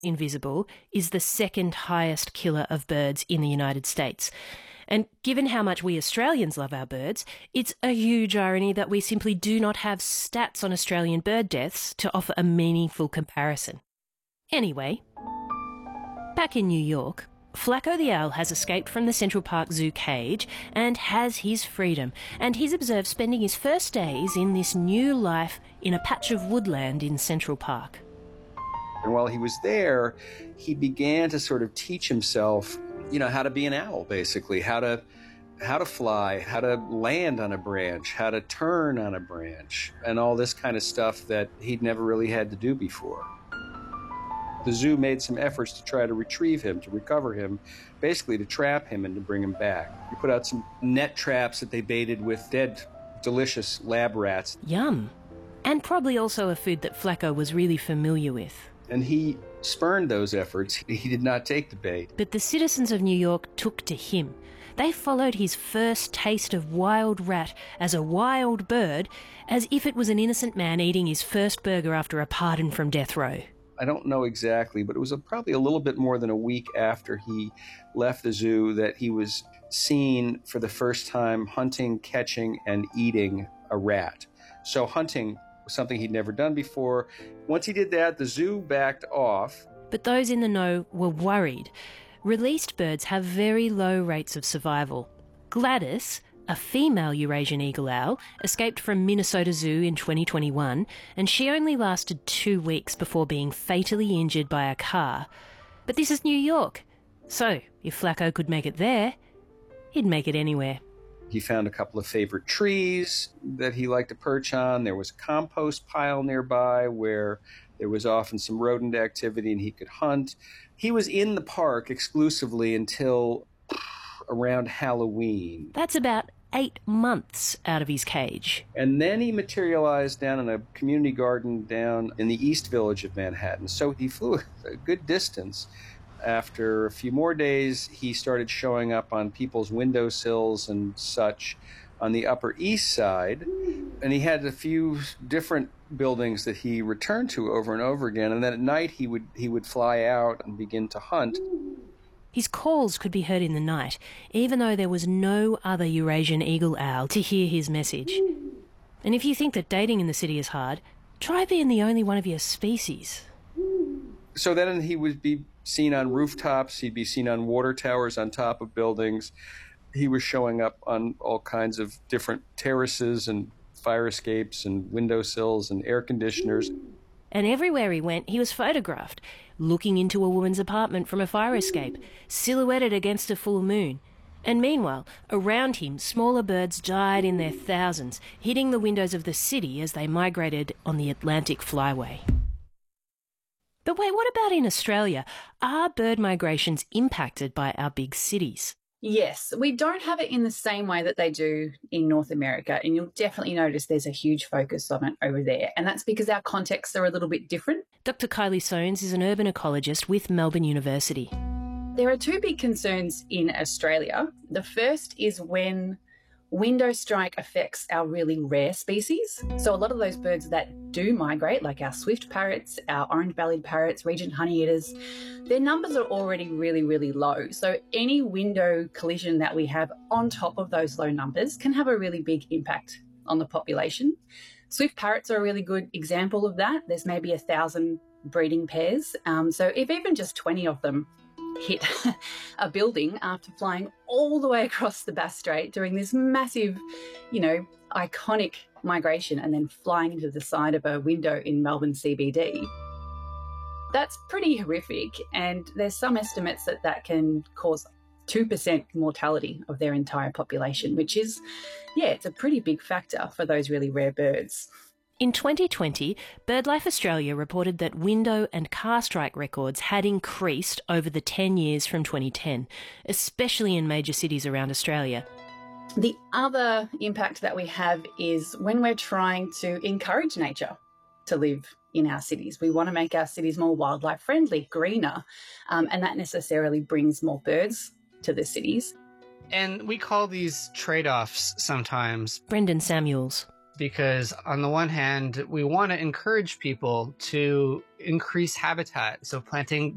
invisible, is the second highest killer of birds in the United States. And given how much we Australians love our birds, it's a huge irony that we simply do not have stats on Australian bird deaths to offer a meaningful comparison. Anyway, back in New York, Flacco the owl has escaped from the Central Park Zoo cage and has his freedom, and he's observed spending his first days in this new life in a patch of woodland in Central Park. And while he was there, he began to sort of teach himself, how to be an owl, basically, how to fly, how to land on a branch, how to turn on a branch, and all this kind of stuff that he'd never really had to do before. The zoo made some efforts to try to retrieve him, to recover him, basically to trap him and to bring him back. He put out some net traps that they baited with dead, delicious lab rats. Yum. And probably also a food that Flacco was really familiar with. And he spurned those efforts. He did not take the bait. But the citizens of New York took to him. They followed his first taste of wild rat as a wild bird, as if it was an innocent man eating his first burger after a pardon from death row. I don't know exactly, but it was probably a little bit more than a week after he left the zoo that he was seen for the first time hunting, catching, and eating a rat. So hunting was something he'd never done before. Once he did that, the zoo backed off. But those in the know were worried. Released birds have very low rates of survival. Gladys, a female Eurasian eagle owl, escaped from Minnesota Zoo in 2021, and she only lasted 2 weeks before being fatally injured by a car. But this is New York, so if Flacco could make it there, he'd make it anywhere. He found a couple of favorite trees that he liked to perch on. There was a compost pile nearby where there was often some rodent activity and he could hunt. He was in the park exclusively until around Halloween. That's about 8 months out of his cage. And then he materialized down in a community garden down in the East Village of Manhattan. So he flew a good distance. After a few more days, he started showing up on people's windowsills and such on the Upper East Side. And he had a few different buildings that he returned to over and over again. And then at night he would fly out and begin to hunt. His calls could be heard in the night, even though there was no other Eurasian eagle owl to hear his message. And if you think that dating in the city is hard, try being the only one of your species. So then he would be seen on rooftops, he'd be seen on water towers on top of buildings. He was showing up on all kinds of different terraces and fire escapes and windowsills and air conditioners. And everywhere he went, he was photographed, looking into a woman's apartment from a fire escape, silhouetted against a full moon. And meanwhile, around him, smaller birds died in their thousands, hitting the windows of the city as they migrated on the Atlantic Flyway. But wait, what about in Australia? Are bird migrations impacted by our big cities? Yes, we don't have it in the same way that they do in North America, and you'll definitely notice there's a huge focus on it over there, and that's because our contexts are a little bit different. Dr. Kylie Soanes is an urban ecologist with Melbourne University. There are two big concerns in Australia. The first is when window strike affects our really rare species. So a lot of those birds that do migrate, like our swift parrots, our orange-bellied parrots, regent honeyeaters, their numbers are already really, really low. So any window collision that we have on top of those low numbers can have a really big impact on the population. Swift parrots are a really good example of that. There's maybe 1,000 breeding pairs. So if even just 20 of them hit a building after flying all the way across the Bass Strait, doing this massive, iconic migration and then flying into the side of a window in Melbourne CBD. That's pretty horrific, and there's some estimates that can cause 2% mortality of their entire population, which is, it's a pretty big factor for those really rare birds. In 2020, BirdLife Australia reported that window and car strike records had increased over the 10 years from 2010, especially in major cities around Australia. The other impact that we have is when we're trying to encourage nature to live in our cities. We want to make our cities more wildlife friendly, greener, and that necessarily brings more birds to the cities. And we call these trade-offs sometimes. Brendan Samuels. Because on the one hand, we want to encourage people to increase habitat, so planting